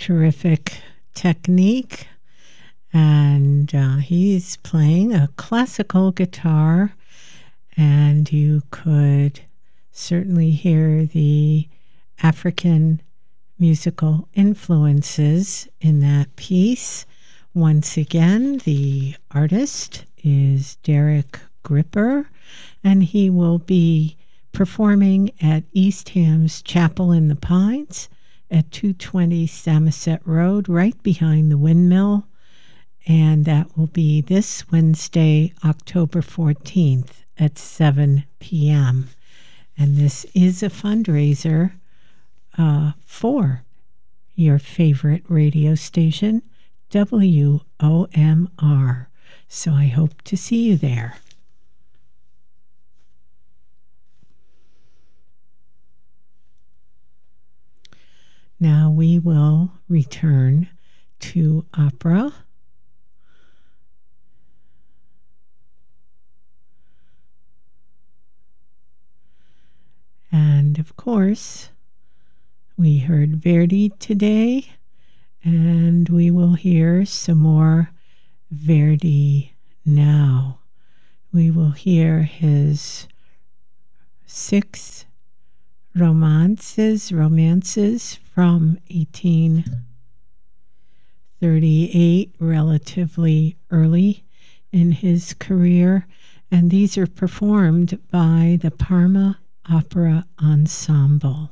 terrific technique. And he's playing a classical guitar, and you could certainly hear the African musical influences in that piece. Once again, the artist is Derek Gripper, and he will be performing at East Ham's Chapel in the Pines at 220 Samoset Road, right behind the windmill. And that will be this Wednesday, October 14th at 7 p.m. And this is a fundraiser for your favorite radio station, WOMR. So I hope to see you there. Now we will return to opera. And of course, we heard Verdi today, and we will hear some more Verdi now. We will hear his 6 romances from 1838, relatively early in his career, and these are performed by the Parma Opera Ensemble.